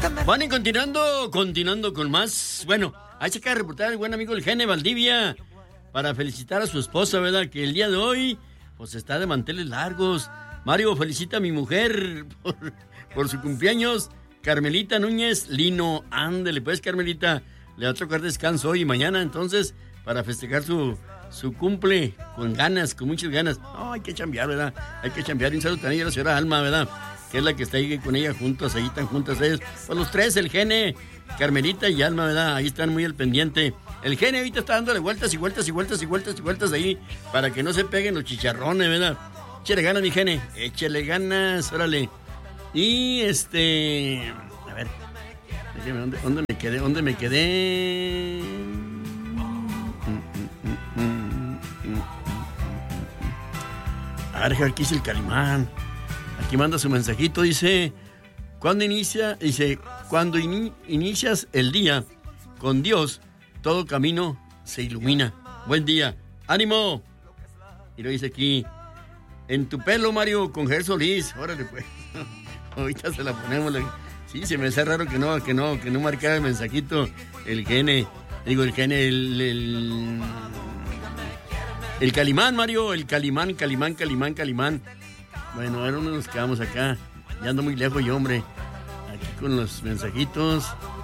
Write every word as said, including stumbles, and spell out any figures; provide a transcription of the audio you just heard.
Van y continuando, continuando con más. Bueno, hay que reportar al buen amigo el Gene Valdivia para felicitar a su esposa, ¿verdad? Que el día de hoy, pues está de manteles largos. Mario, felicita a mi mujer por, por su cumpleaños. Carmelita Núñez Lino, ándele pues, Carmelita. Le va a tocar descanso hoy y mañana, entonces, para festejar su, su cumple con ganas, con muchas ganas. No, hay que chambear, ¿verdad? Hay que chambear. Y un saludo también a la señora Alma, ¿verdad? Que es la que está ahí con ella juntos, ahí están juntas ellos. Pues los tres, el Gene, Carmelita y Alma, ¿verdad? Ahí están muy al pendiente. El Gene ahorita está dándole vueltas y vueltas y vueltas y vueltas y vueltas ahí para que no se peguen los chicharrones, ¿verdad? Échale ganas, mi Gene, échale ganas, órale. Y este... A ver, déjeme, ¿dónde, dónde me quedé? ¿Dónde me quedé? A ver, aquí dice el Calimán. Aquí manda su mensajito, dice... Cuando inicia, dice, cuando in, inicias el día con Dios, todo camino se ilumina. Buen día, ánimo. Y lo dice aquí, en tu pelo, Mario, con Ger Solís. Órale, pues. Ahorita se la ponemos. Sí, se me hace raro que no, que no, que no marcara el mensajito. El Gene, digo, el Gene, el, el, el Calimán, Mario, el Calimán, Calimán, Calimán, Calimán. Bueno, ahora no nos quedamos acá. Ya ando muy lejos yo, hombre. Aquí con los mensajitos.